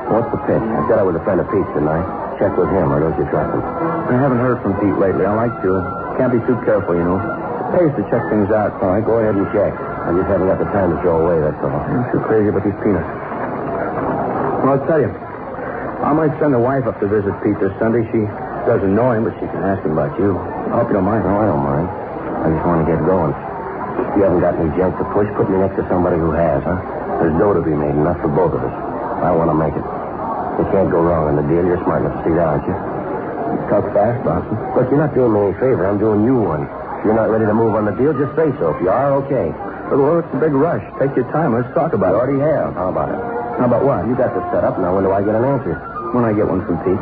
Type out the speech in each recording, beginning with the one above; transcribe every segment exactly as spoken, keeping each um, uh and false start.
What's the pitch? I said I was a friend of Pete's, didn't I? Check with him, or don't you trust him? I haven't heard from Pete lately. I like to. Can't be too careful, you know. It pays to check things out. All right, go ahead and check. I just haven't got the time to throw away, that's all. I'm too crazy about these peanuts. Well, I'll tell you. I might send the wife up to visit Pete this Sunday. She doesn't know him, but she can ask him about you. I hope you don't mind. No, I don't mind. I just want to get going. If you haven't got any junk to push, put me next to somebody who has, huh? There's dough to be made, enough for both of us. I want to make it. You can't go wrong in the deal. You're smart enough to see that, aren't you? You talk fast, Boston. Look, you're not doing me any favor. I'm doing you one. If you're not ready to move on the deal, just say so. If you are, okay. But, well, it's a big rush. Take your time. Let's talk about you it. already have. How about it? How about what? You got this set up. Now, when do I get an answer? When I get one from Pete.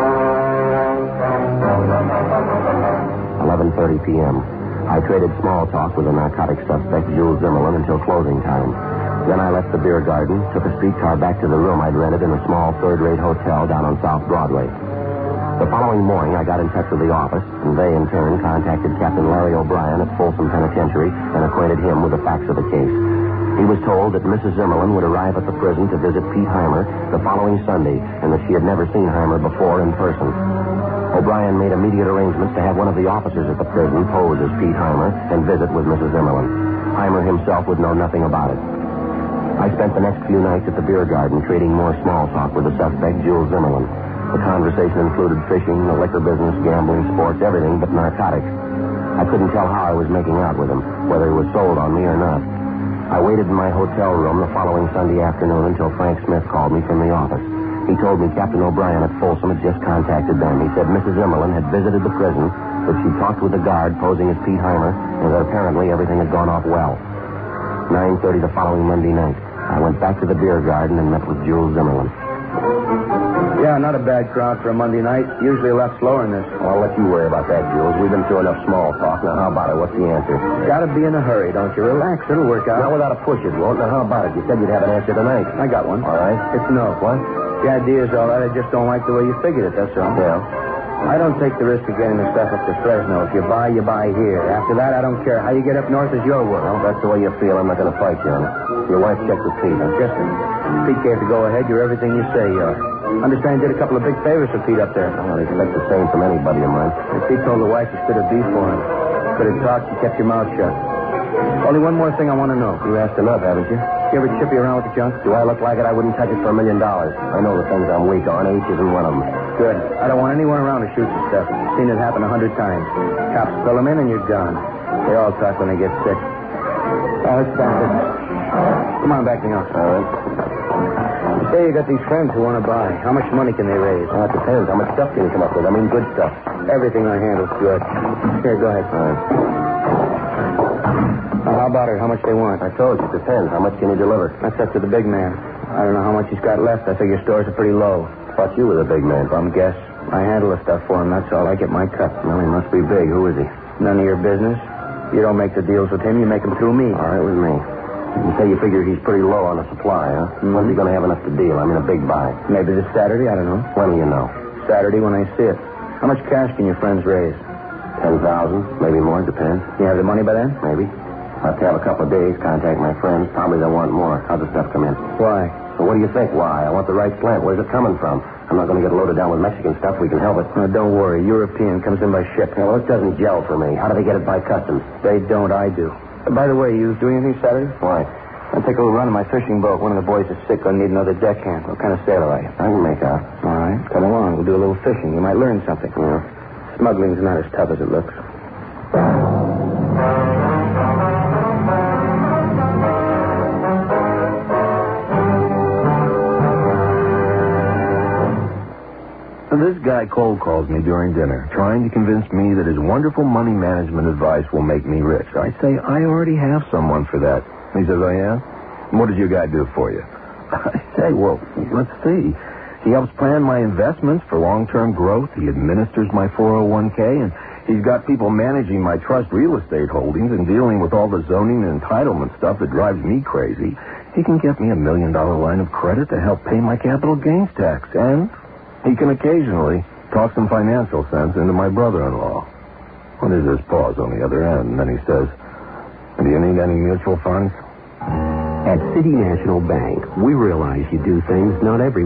eleven thirty p.m. I traded small talk with the narcotics suspect, Jules Zimmerman, until closing time. Then I left the beer garden, took a streetcar back to the room I'd rented in a small third-rate hotel down on South Broadway. The following morning, I got in touch with the office, and they, in turn, contacted Captain Larry O'Brien at Folsom Penitentiary and acquainted him with the facts of the case. He was told that Missus Zimmerman would arrive at the prison to visit Pete Heimer the following Sunday, and that she had never seen Heimer before in person. O'Brien made immediate arrangements to have one of the officers at the prison pose as Pete Heimer and visit with Missus Zimmerman. Heimer himself would know nothing about it. I spent the next few nights at the beer garden trading more small talk with the suspect, Jules Zimmerman. The conversation included fishing, the liquor business, gambling, sports, everything but narcotics. I couldn't tell how I was making out with him, whether he was sold on me or not. I waited in my hotel room the following Sunday afternoon until Frank Smith called me from the office. He told me Captain O'Brien at Folsom had just contacted them. He said Missus Zimmerman had visited the prison, that she talked with the guard posing as Pete Heimer, and that apparently everything had gone off well. nine thirty the following Monday night. I went back to the beer garden and met with Jules Zimmerman. Yeah, not a bad crowd for a Monday night. Usually a lot slower than this. Well, I'll let you worry about that, Jules. We've been through enough small talk. Now, how about it? What's the answer? Gotta be in a hurry, don't you? Relax. It'll work out. Not without a push, it won't. Now, how about it? You said you'd have an answer tonight. I got one. All right. It's no. What? The idea's all right. I just don't like the way you figured it, that's all. Yeah. I don't take the risk of getting the stuff up to Fresno. If you buy, you buy here. After that, I don't care. How you get up north is your world. Well, that's the way you feel. I'm not going to fight you on it. Your wife checked with Pete. Huh? Just Pete gave the go-ahead. You're everything you say you are. Understand you did a couple of big favors for Pete up there. Well, I expect the same from anybody of mine. And Pete told the wife to spit a beef for him. Could have talked, you kept your mouth shut. Only one more thing I want to know. You asked enough, haven't you? You ever chippy around with the junk? Do I look like it? I wouldn't touch it for a million dollars. I know the things I'm weak on. H isn't one of them. Good. I don't want anyone around to shoot the stuff. I've seen it happen a hundred times. Cops fill them in and you're gone. They all talk when they get sick. Oh, let's stop it. Come on back to the office. All right. You say you got these friends who want to buy. How much money can they raise? Well, it depends. How much stuff can you come up with? I mean, good stuff. Everything I handle's good. Here, go ahead. All right. Now, how about her? How much they want? I told you, it depends. How much can you deliver? That's up to the big man. I don't know how much he's got left. I figure stores are pretty low. Thought you were the big man. Bum guess. I handle the stuff for him, that's all. I get my cut. Well, he must be big. Who is he? None of your business. You don't make the deals with him. You make them through me. All right, with me. You say you figure he's pretty low on the supply, huh? Mm-hmm. When's he going to have enough to deal? I mean, a big buy. Maybe this Saturday. I don't know. When do you know? Saturday when I see it. How much cash can your friends raise? Ten thousand, maybe more. Depends. You have the money by then? Maybe. I'll have to have a couple of days, contact my friends. Probably they'll want more. How's the stuff come in? Why? So what do you think? Why? I want the right slant. Where's it coming from? I'm not going to get loaded down with Mexican stuff. We can help it. No, don't worry. European comes in by ship. Yeah, well, it doesn't gel for me. How do they get it by customs? They don't. I do. Uh, by the way, you doing anything Saturday? Why? I'll take a little run in my fishing boat. One of the boys is sick. I'll need another deckhand. What kind of sailor are you? I can make out. All right. Come along. We'll do a little fishing. You might learn something. Yeah. Smuggling's not as tough as it looks. This guy cold calls me during dinner, trying to convince me that his wonderful money management advice will make me rich. I say, I already have someone for that. He says, oh, yeah? What does your guy do for you? I say, well, let's see. He helps plan my investments for long-term growth. He administers my four oh one k, and he's got people managing my trust real estate holdings and dealing with all the zoning and entitlement stuff that drives me crazy. He can get me a million-dollar line of credit to help pay my capital gains tax, and he can occasionally talk some financial sense into my brother-in-law. Well, there's this pause on the other end, and then he says, do you need any mutual funds? At City National Bank, we realize you do things not every